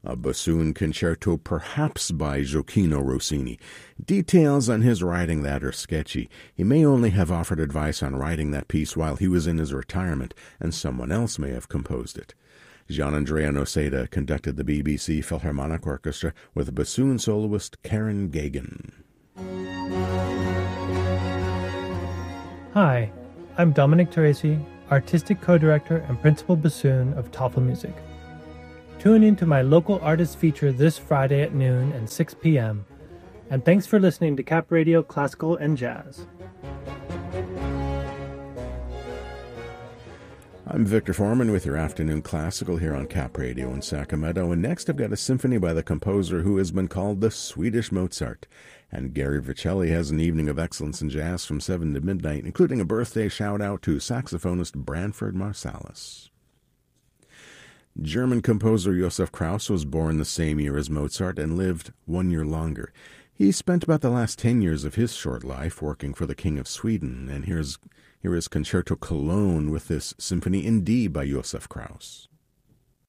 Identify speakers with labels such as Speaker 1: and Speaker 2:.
Speaker 1: a bassoon concerto perhaps by Gioacchino Rossini. Details on his writing that are sketchy. He may only have offered advice on writing that piece while he was in his retirement, and someone else may have composed it. Gian-Andrea Noseda conducted the BBC Philharmonic Orchestra with bassoon soloist Karen Gagan.
Speaker 2: Hi, I'm Dominic Teresi, Artistic Co-Director and Principal Bassoon of Toffel Music. Tune in to my local artist feature this Friday at noon and 6 p.m. And thanks for listening to Cap Radio Classical and Jazz.
Speaker 1: I'm Victor Foreman with your Afternoon Classical here on Cap Radio in Sacramento, and next I've got a symphony by the composer who has been called the Swedish Mozart. And Gary Vercelli has an evening of excellence in jazz from 7 to midnight, including a birthday shout-out to saxophonist Branford Marsalis. German composer Josef Krauss was born the same year as Mozart and lived 1 year longer. He spent about the last 10 years of his short life working for the King of Sweden, and here is Concerto Cologne with this Symphony in D by Josef Krauss.